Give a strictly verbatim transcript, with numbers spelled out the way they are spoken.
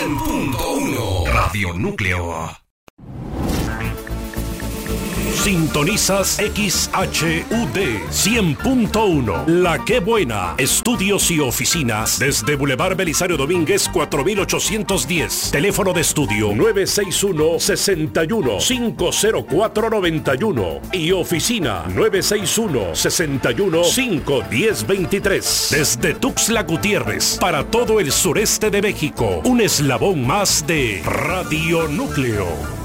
cien punto uno Radio Núcleo. Sintonizas X H U D cien punto uno. La Qué Buena. Estudios y oficinas desde Boulevard Belisario Domínguez cuatro mil ochocientos diez. Teléfono de estudio nueve seis uno, seis uno, cinco cero cuatro, nueve uno y oficina nueve seis uno, seis uno, cinco uno cero, dos tres. Desde Tuxtla Gutiérrez para todo el sureste de México. Un eslabón más de Radio Núcleo.